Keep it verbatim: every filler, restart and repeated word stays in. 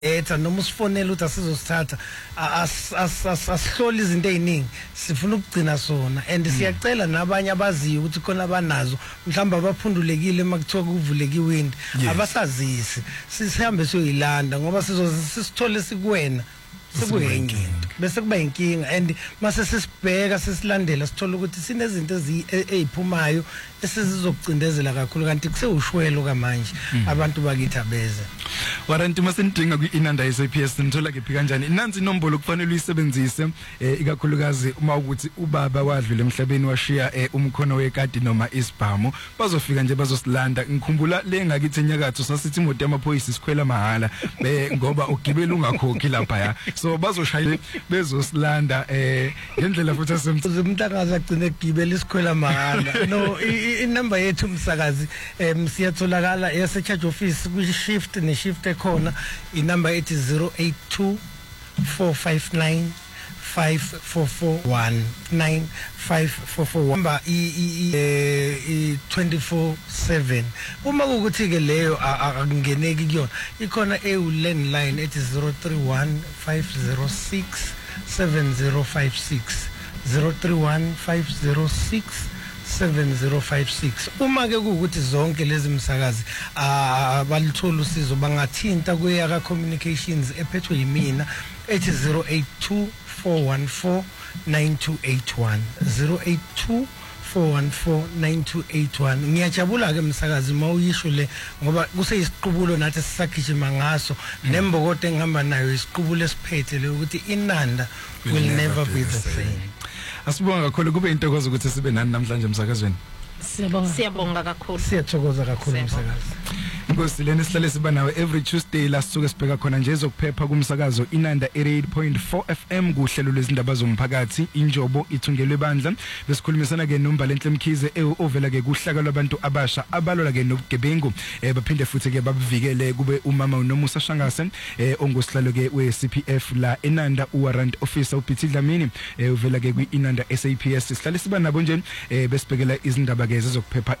etha noma usifonela uthi asizosithatha asihloli izinto eziningi sifuna ukugcina sona and siyacela nabanye abaziyo ukuthi khona abanazo mhlamba abaphundulekile makuthiwa kuvulekiwe into abasazisi sihambe siyoyilanda ngoba sizosithole sikuwena sikuyenkinga bese kuba inkinga and mase sisibheka sesilandela sithola ukuthi sinezinto eziphumayo esizizokugcindezela kakhulu kanti kusewushwelo kamanje abantu bakithi abeze Warrant masendinga kwi-Inanda S A P S nithola ke kanjani nansi inombolo kufanele uyisebenzise ikakhulukazi uma ukuthi ubaba wadlule emhlabeni washiya umkhono wekati noma isibhamu bazofika nje bazosilanda ngikhumbula le ngakithi enyakatho sasithi imoto yamaphoyisa isikhwela mahala ngoba ugibela ungakhokhi lapha ya so bazoshayela bezosilanda eh ngendlela futhi asemntakazi agcine egibela isikhwela mahala no inamba yethu umsakazi siyatholakala yase charge office kwi shift ne shift ekhona inamba ethi zero eight two four five nine five four four one nine five four four one number i twenty-four seven uma ukuthi ke leyo akungeneki kuyona ikhona e landline ethi zero three one five zero six seven zero five six zero three one five zero six seven zero five six uma ke ukuthi zonke lezi msakazi abalithola usizo bangathinta kuyaka communications ephethwe yimina ethi zero eight two four one four nine two eight one zero eight two four one four nine two eight one ngiyajabula ke msakazi mawuyisho le ngoba kuseyisiqubulo nathi sisagijima ngaso nembokodo engihamba nayo isiqubulo esiphethe le ukuthi Inanda will never be the same. Asibonga kakhulu kube intokozo ukuthi sibe nani namhlanje emsakazweni. Siyabonga siyabonga kakhulu. Siyathokoza kakhulu umsakazi. Inkosi lena sihlale siba nawe every Tuesday la sisuke sibheka khona nje ezokuphepha kumsakazo Inanda eighty-eight point four F M kuhlelo lezindaba zomphakathi injobo ithungelwe bandla besikhulumisana ke noMbalenhle Mkhize ovela ke kuhlaka labantu abasha abalola ke nobugebengu baphinde futhi ke babivikele kube umama uNomusa Shangase ongusihlalo ke we C P F la Inanda uwarrant officer uPhithi Dlamini ovela ke kwi Inanda S A P S sihlale siba nabo nje besibhekela izindaba ke zezokuphepha